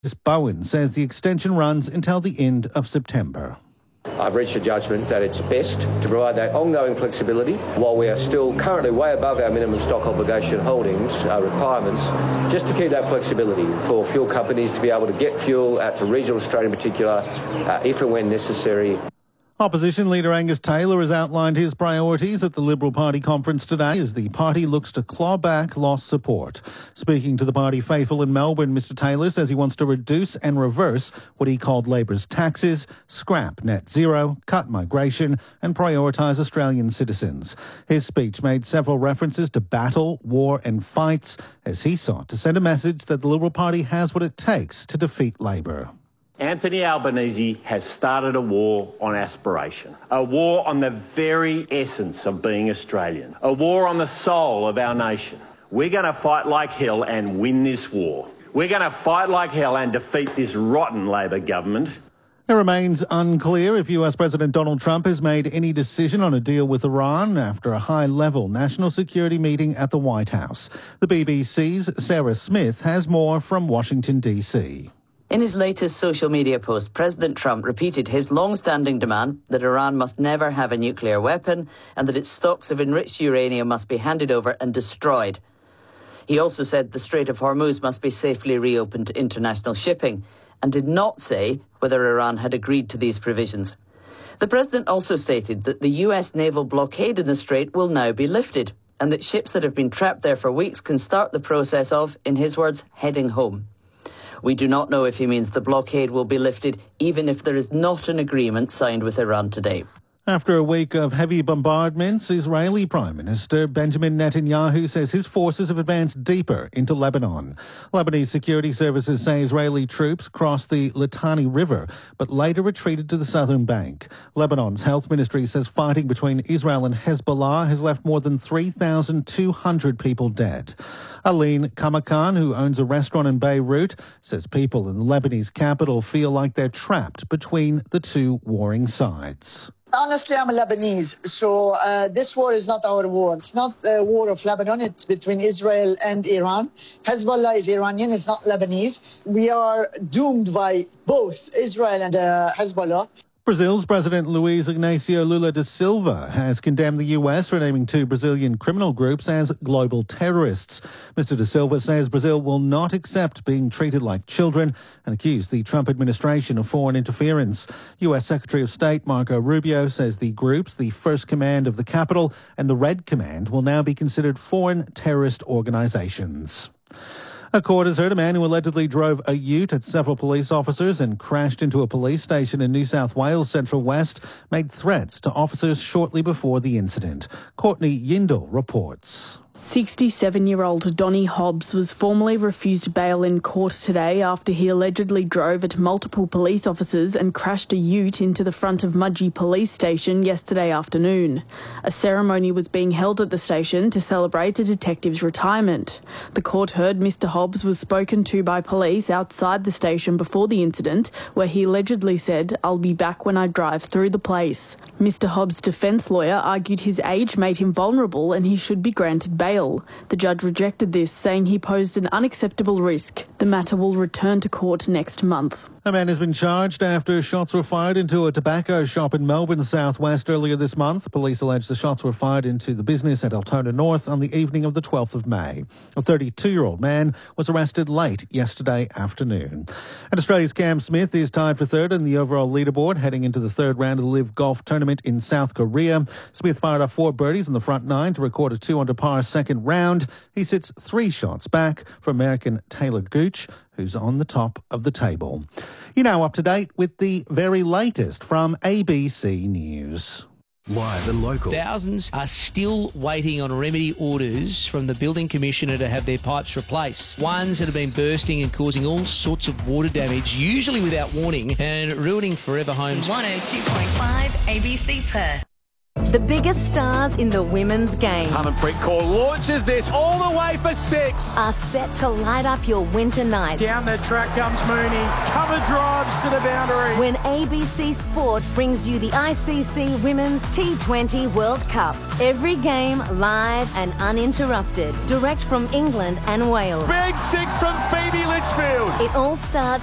Bowen says the extension runs until the end of September. I've reached a judgment that it's best to provide that ongoing flexibility while we are still currently way above our minimum stock obligation holdings requirements, just to keep that flexibility for fuel companies to be able to get fuel out to regional Australia in particular, if and when necessary. Opposition Leader Angus Taylor has outlined his priorities at the Liberal Party conference today as the party looks to claw back lost support. Speaking to the party faithful in Melbourne, Mr Taylor says he wants to reduce and reverse what he called Labor's taxes, scrap net zero, cut migration and prioritise Australian citizens. His speech made several references to battle, war and fights as he sought to send a message that the Liberal Party has what it takes to defeat Labor. Anthony Albanese has started a war on aspiration, a war on the very essence of being Australian, a war on the soul of our nation. We're going to fight like hell and win this war. We're going to fight like hell and defeat this rotten Labor government. It remains unclear if US President Donald Trump has made any decision on a deal with Iran after a high-level national security meeting at the White House. The BBC's Sarah Smith has more from Washington, D.C. In his latest social media post, President Trump repeated his long-standing demand that Iran must never have a nuclear weapon and that its stocks of enriched uranium must be handed over and destroyed. He also said the Strait of Hormuz must be safely reopened to international shipping and did not say whether Iran had agreed to these provisions. The president also stated that the US naval blockade in the strait will now be lifted and that ships that have been trapped there for weeks can start the process of, in his words, heading home. We do not know if he means the blockade will be lifted, even if there is not an agreement signed with Iran today. After a week of heavy bombardments, Israeli Prime Minister Benjamin Netanyahu says his forces have advanced deeper into Lebanon. Lebanese security services say Israeli troops crossed the Litani River, but later retreated to the southern bank. Lebanon's health ministry says fighting between Israel and Hezbollah has left more than 3,200 people dead. Aline Kamakan, who owns a restaurant in Beirut, says people in the Lebanese capital feel like they're trapped between the two warring sides. Honestly, I'm a Lebanese, so this war is not our war. It's not a war of Lebanon. It's between Israel and Iran. Hezbollah is Iranian. It's not Lebanese. We are doomed by both Israel and Hezbollah. Brazil's President Luiz Inácio Lula da Silva has condemned the US for naming two Brazilian criminal groups as global terrorists. Mr. da Silva says Brazil will not accept being treated like children and accused the Trump administration of foreign interference. US Secretary of State Marco Rubio says the groups, the First Command of the Capital and the Red Command, will now be considered foreign terrorist organizations. A court has heard a man who allegedly drove a ute at several police officers and crashed into a police station in New South Wales Central West made threats to officers shortly before the incident. Courtney Yindle reports. 67-year-old Donny Hobbs was formally refused bail in court today after he allegedly drove at multiple police officers and crashed a ute into the front of Mudgee Police Station yesterday afternoon. A ceremony was being held at the station to celebrate a detective's retirement. The court heard Mr Hobbs was spoken to by police outside the station before the incident, where he allegedly said, "I'll be back when I drive through the place." Mr Hobbs' defence lawyer argued his age made him vulnerable and he should be granted bail. The judge rejected this, saying he posed an unacceptable risk. The matter will return to court next month. A man has been charged after shots were fired into a tobacco shop in Melbourne southwest earlier this month. Police allege the shots were fired into the business at Altona North on the evening of the 12th of May. A 32-year-old man was arrested late yesterday afternoon. And Australia's Cam Smith is tied for third in the overall leaderboard heading into the third round of the LIV Golf Tournament in South Korea. Smith fired off 4 birdies in the front 9 to record a 2-under par second round. He sits 3 shots back from American Taylor Gooch, who's on the top of the table. You're now up to date with the very latest from ABC News. Live and local. Thousands are still waiting on remedy orders from the Building Commissioner to have their pipes replaced. Ones that have been bursting and causing all sorts of water damage, usually without warning, and ruining forever homes. 102.5 ABC Perth. The biggest stars in the women's game. Harmanpreet Kaur launches this all the way for 6. Are set to light up your winter nights. Down the track comes Mooney. Cover drives to the boundary. When ABC Sport brings you the ICC Women's T20 World Cup. Every game live and uninterrupted. Direct from England and Wales. Big 6 from Phoebe Litchfield. It all starts